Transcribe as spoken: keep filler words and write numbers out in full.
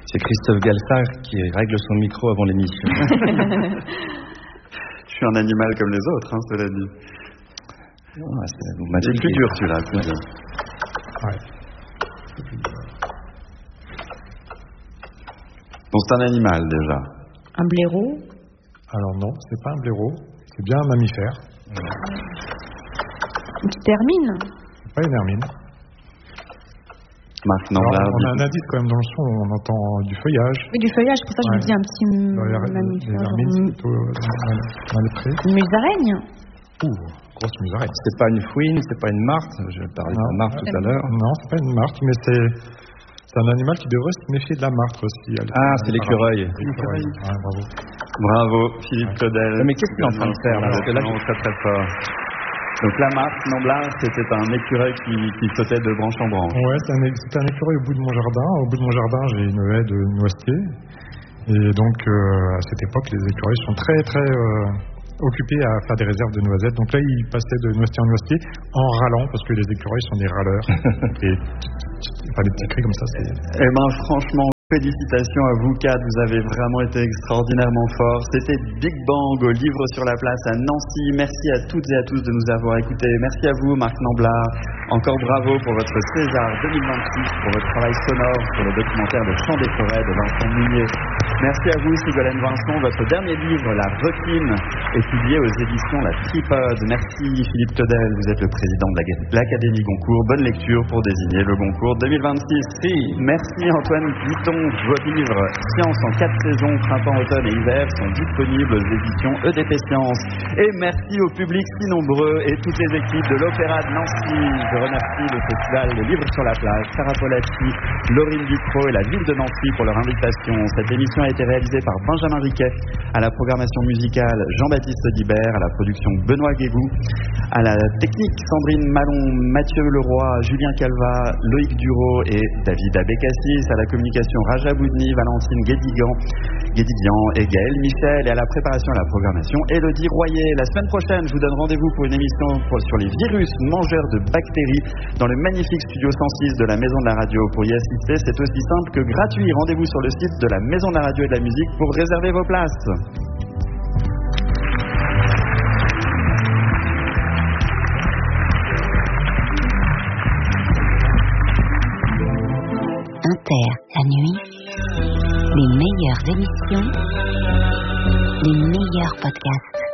C'est Christophe Galsard qui règle son micro avant l'émission. Je suis un animal comme les autres, hein, cela dit. Ah, c'est, vous c'est plus dur celui-là, plus dur. Ouais. Donc c'est un animal déjà. Un blaireau? Alors non, c'est pas un blaireau, c'est bien un mammifère. Une petite hermine? C'est pas une hermine. Maintenant, Alors, là, on a un indice quand même dans le son, on entend du feuillage. Oui, du feuillage, pour ça je Ouais. me dis un petit Dans les, mammifère. les hermines, c'est plutôt dans, dans les prés. Une musaraigne? Ouh, grosse musaraigne. C'est pas une fouine, c'est pas une martre. Je parlais de la martre tout à l'heure. Non, c'est pas une martre, mais c'est, c'est un animal qui devrait se méfier de la martre aussi. Elle, ah, c'est l'écureuil. L'écureuil. Ouais, bravo. Bravo, Philippe ouais. Claudel. Mais qu'est-ce qu'il est en train de faire là? Parce que là, très très fort. Donc la martre, Namblard, c'était un écureuil qui, qui sautait de branche en branche. Ouais, c'est un, c'est un écureuil au bout de mon jardin. Au bout de mon jardin, j'ai une haie de noisetiers. Et donc, euh, à cette époque, les écureuils sont très, très euh, occupés à faire des réserves de noisettes. Donc là, ils passaient de noisetier en noisetier en râlant, parce que les écureuils sont des râleurs. Et enfin, des petits cris comme ça, c'est... Eh ben, franchement, félicitations à vous quatre, vous avez vraiment été extraordinairement forts. C'était Big Bang au Livre sur la Place à Nancy. Merci à toutes et à tous de nous avoir écoutés. Merci à vous, Marc Namblard. Encore bravo pour votre César deux mille vingt-six, pour votre travail sonore sur le documentaire de Chant des forêts de Vincent Munier. Merci à vous, Sigolène Vincent. Votre dernier livre, La Requine, est publié aux éditions La Tripode. Merci, Philippe Claudel. Vous êtes le président de l'Académie Goncourt. Bonne lecture pour désigner le Goncourt deux mille vingt-six. Si. Merci, Antoine Guiton. Vos livres Science en quatre saisons, printemps, automne et hiver, sont disponibles aux éditions E D P Science. Et merci au public si nombreux et toutes les équipes de l'Opéra de Nancy. Je remercie le Festival Le Livre sur la Place, Sarah Polacci, Laurine Ducrot et la ville de Nancy pour leur invitation. Cette émission a été réalisée par Benjamin Riquet, à la programmation musicale Jean-Baptiste Audibert, à la production Benoît Guégou, à la technique Sandrine Malon, Mathieu Leroy, Julien Calva, Loïc Duro et David Abécassis, à la communication Raja Boudny, Valentine Guédigan, Guédigan et Gaël Michel, et à la préparation et à la programmation Élodie Royer. La semaine prochaine, je vous donne rendez-vous pour une émission pour, sur les virus mangeurs de bactéries dans le magnifique studio cent six de la Maison de la Radio. Pour y assister, c'est aussi simple que gratuit. Rendez-vous sur le site de la Maison de la Radio et de la Musique pour réserver vos places. Inter, la nuit, les meilleures émissions, les meilleurs podcasts.